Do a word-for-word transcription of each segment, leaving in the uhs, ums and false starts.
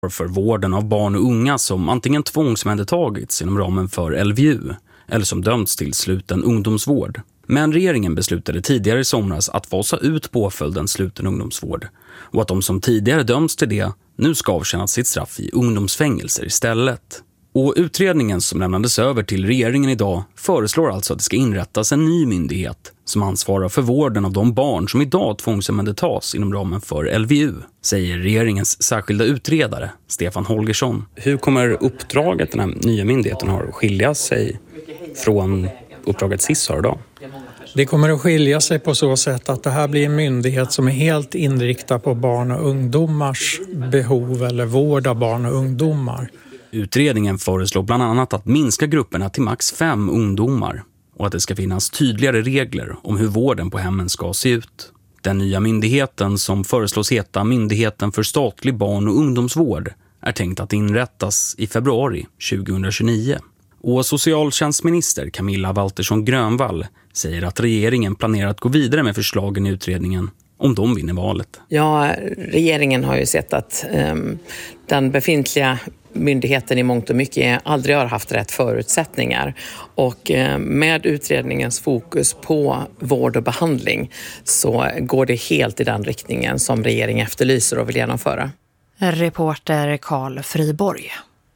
för vården av barn och unga som antingen tvångsomhändertagits inom ramen för L V U eller som dömts till sluten ungdomsvård. Men regeringen beslutade tidigare i somras att fasa ut påföljden sluten ungdomsvård och att de som tidigare dömts till det nu ska avtjäna sitt straff i ungdomsfängelser istället. Och utredningen som lämnades över till regeringen idag föreslår alltså att det ska inrättas en ny myndighet som ansvarar för vården av de barn som idag tvångsomhändertas inom ramen för L V U, säger regeringens särskilda utredare Stefan Holgersson. Hur kommer uppdraget den här nya myndigheten har att skilja sig från uppdraget S I S har idag? Det kommer att skilja sig på så sätt att det här blir en myndighet som är helt inriktad på barn och ungdomars behov eller vård av barn och ungdomar. Utredningen föreslår bland annat att minska grupperna till max fem ungdomar och att det ska finnas tydligare regler om hur vården på hemmen ska se ut. Den nya myndigheten som föreslås heta Myndigheten för statlig barn- och ungdomsvård är tänkt att inrättas i februari tjugohundratjugonio. Och socialtjänstminister Camilla Waltersson Grönvall säger att regeringen planerar att gå vidare med förslagen i utredningen om de vinner valet. Ja, regeringen har ju sett att um, den befintliga myndigheten i mångt och mycket aldrig har haft rätt förutsättningar. Och uh, med utredningens fokus på vård och behandling så går det helt i den riktningen som regeringen efterlyser och vill genomföra. Reporter Carl Friborg.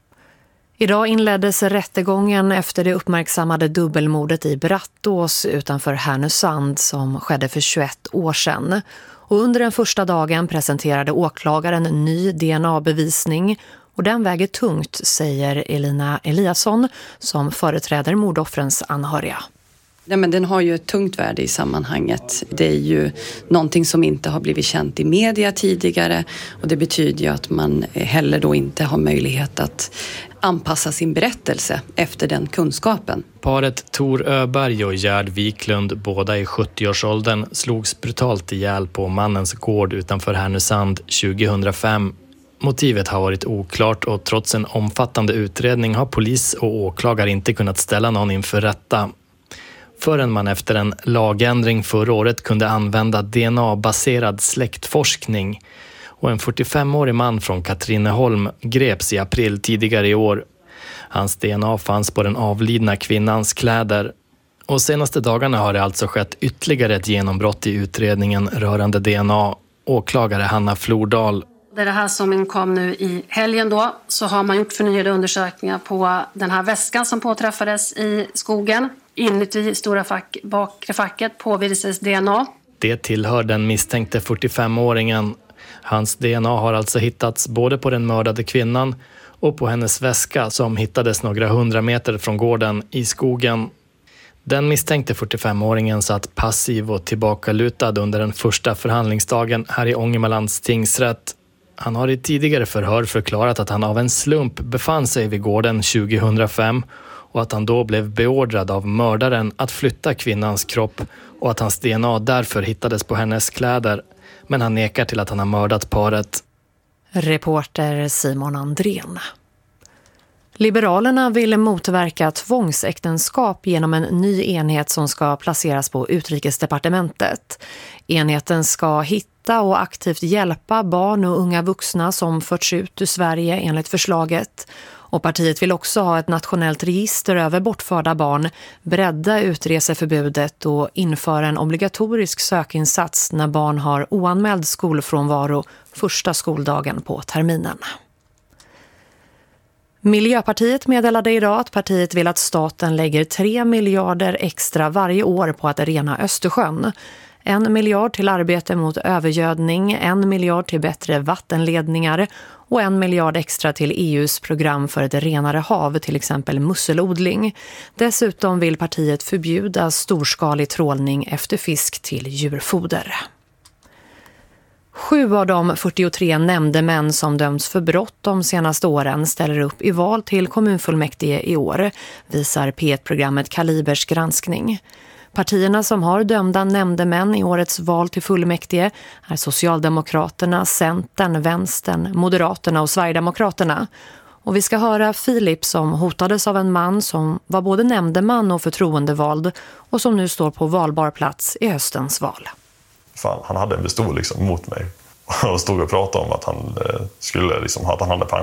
Idag inleddes rättegången efter det uppmärksammade dubbelmordet i Brattås utanför Härnösand som skedde för tjugoett år sedan. Och under den första dagen presenterade åklagaren ny D N A-bevisning och den väger tungt, säger Elina Eliasson som företräder mordoffrens anhöriga. Ja, men den har ju ett tungt värde i sammanhanget. Det är ju någonting som inte har blivit känt i media tidigare och det betyder ju att man heller då inte har möjlighet att anpassa sin berättelse efter den kunskapen. Paret Tor Öberg och Gerd Wiklund, båda i sjuttioårsåldern, slogs brutalt ihjäl på mannens gård utanför Härnösand tjugohundrafem. Motivet har varit oklart och trots en omfattande utredning har polis och åklagare inte kunnat ställa någon inför rätta. Förrän man efter en lagändring förra året kunde använda D N A-baserad släktforskning. Och en fyrtiofemårig man från Katrineholm greps i april tidigare i år. Hans D N A fanns på den avlidna kvinnans kläder. Och senaste dagarna har det alltså skett ytterligare ett genombrott i utredningen rörande D N A. Åklagare Hanna Flordal. Det är det här som inkom nu i helgen då, så har man gjort förnyade undersökningar på den här väskan som påträffades i skogen. Inuti stora fack, bakre facket påvisades D N A. Det tillhör den misstänkte fyrtiofemåringen. Hans D N A har alltså hittats både på den mördade kvinnan och på hennes väska som hittades några hundra meter från gården i skogen. Den misstänkte fyrtiofemåringen satt passiv och tillbakalutad under den första förhandlingsdagen här i Ångermanlands tingsrätt. Han har i tidigare förhör förklarat att han av en slump befann sig vid gården tjugohundrafem och att han då blev beordrad av mördaren att flytta kvinnans kropp och att hans D N A därför hittades på hennes kläder. Men han nekar till att han har mördat paret. Reporter Simon Andrén. Liberalerna vill motverka tvångsäktenskap genom en ny enhet som ska placeras på Utrikesdepartementet. Enheten ska hitta och aktivt hjälpa barn och unga vuxna som förts ut ur Sverige enligt förslaget. Och partiet vill också ha ett nationellt register över bortförda barn, bredda utreseförbudet och införa en obligatorisk sökinsats när barn har oanmäld skolfrånvaro första skoldagen på terminen. Miljöpartiet meddelade idag att partiet vill att staten lägger tre miljarder extra varje år på att rena Östersjön. En miljard till arbete mot övergödning, en miljard till bättre vattenledningar och en miljard extra till E U:s program för ett renare hav, till exempel musselodling. Dessutom vill partiet förbjuda storskalig trålning efter fisk till djurfoder. Sju av de fyrtiotre nämndemän som dömts för brott de senaste åren ställer upp i val till kommunfullmäktige i år, visar P ett-programmet Kalibers granskning. Partierna som har dömda nämndemän i årets val till fullmäktige är Socialdemokraterna, Centern, Vänstern, Moderaterna och Sverigedemokraterna. Och vi ska höra Filip som hotades av en man som var både nämndeman och förtroendevald och som nu står på valbar plats i höstens val. Fan, han hade en pistol liksom mot mig och stod och pratade om att han skulle liksom, att han hade